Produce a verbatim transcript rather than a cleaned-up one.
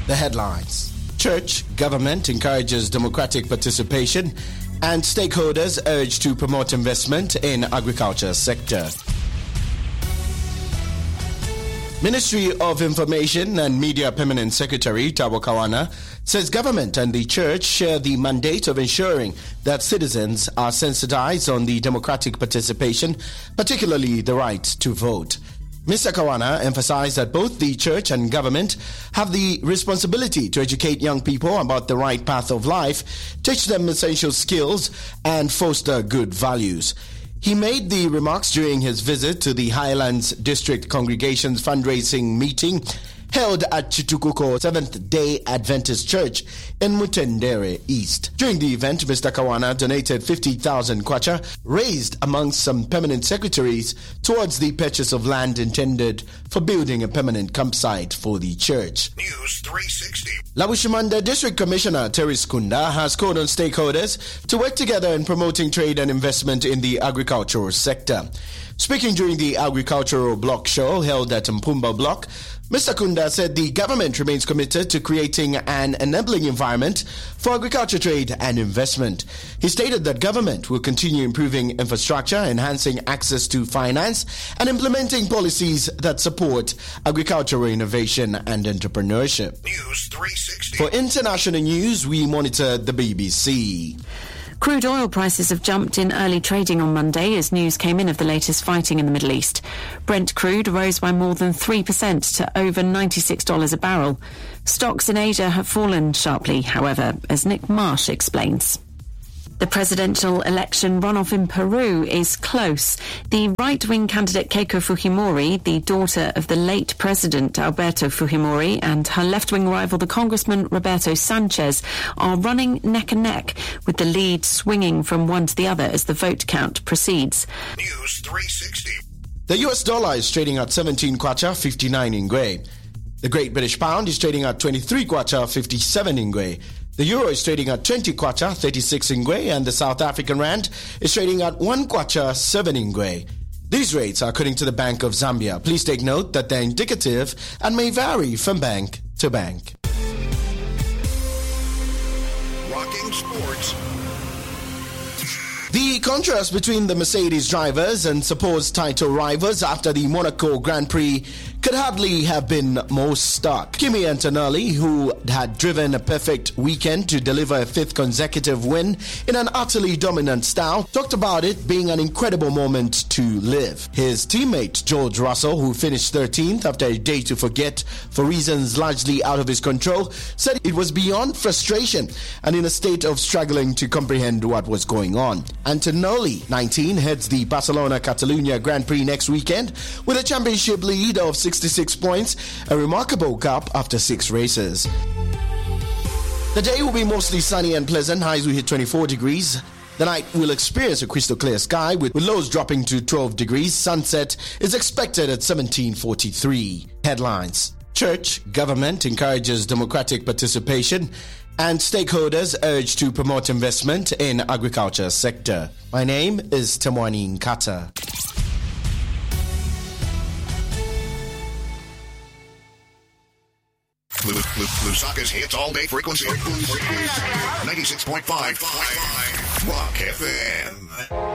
The headlines. Church, government encourages democratic participation and stakeholders urge to promote investment in agriculture sector. Ministry of Information and Media Permanent Secretary Tabo Kawana says government and the church share the mandate of ensuring that citizens are sensitized on the democratic participation, particularly the right to vote. Mister Kawana emphasized that both the church and government have the responsibility to educate young people about the right path of life, teach them essential skills, and foster good values. He made the remarks during his visit to the Highlands District Congregation's fundraising meeting held at Chitukuko Seventh-day Adventist Church in Mutendere East. During the event, Mister Kawana donated fifty thousand kwacha, raised amongst some permanent secretaries, towards the purchase of land intended for building a permanent campsite for the church. News three sixty. Labushimanda District Commissioner Terry Skunda has called on stakeholders to work together in promoting trade and investment in the agricultural sector. Speaking during the agricultural block show held at Mpumba Block, Mister Kunda said the government remains committed to creating an enabling environment for agriculture trade and investment. He stated that government will continue improving infrastructure, enhancing access to finance, and implementing policies that support agricultural innovation and entrepreneurship. News three sixty. For international news, we monitor the B B C. Crude oil prices have jumped in early trading on Monday as news came in of the latest fighting in the Middle East. Brent crude rose by more than three percent to over ninety-six dollars a barrel. Stocks in Asia have fallen sharply, however, as Nick Marsh explains. The presidential election runoff in Peru is close. The right-wing candidate Keiko Fujimori, the daughter of the late president Alberto Fujimori, and her left-wing rival, the Congressman Roberto Sanchez, are running neck and neck, with the lead swinging from one to the other as the vote count proceeds. News three sixty. The U S dollar is trading at seventeen kwacha, fifty-nine ingwe. The Great British Pound is trading at twenty-three kwacha, fifty-seven ingwe. The euro is trading at twenty kwacha, thirty-six ingwe, and the South African rand is trading at one kwacha, seven ingwe. These rates are according to the Bank of Zambia. Please take note that they're indicative and may vary from bank to bank. Rocking sports. The contrast between the Mercedes drivers and supposed title rivals after the Monaco Grand Prix could hardly have been more stark. Kimi Antonelli, who had driven a perfect weekend to deliver a fifth consecutive win in an utterly dominant style, talked about it being an incredible moment to live. His teammate George Russell, who finished thirteenth after a day to forget for reasons largely out of his control, said it was beyond frustration and in a state of struggling to comprehend what was going on. Antonelli, nineteen, heads the Barcelona-Catalunya Grand Prix next weekend with a championship lead of sixty-six points, a remarkable gap after six races. The day will be mostly sunny and pleasant. Highs will hit twenty-four degrees. The night will experience a crystal clear sky with, with lows dropping to twelve degrees. Sunset is expected at seventeen forty-three. Headlines. Church, government encourages democratic participation and stakeholders urge to promote investment in agriculture sector. My name is Temwani Nkata. Lusaka's hits all day frequency. ninety-six point five Rock F M.